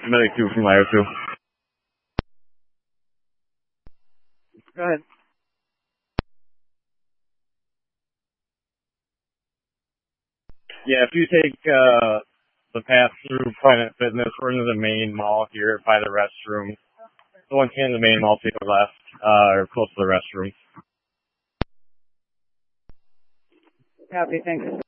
Medic 2 from IO2. Go ahead. Yeah, if you take the path through Planet Fitness, we're into the main mall here by the restroom. So once you're in the main mall, to the left, or close to the restroom. Copy, thanks.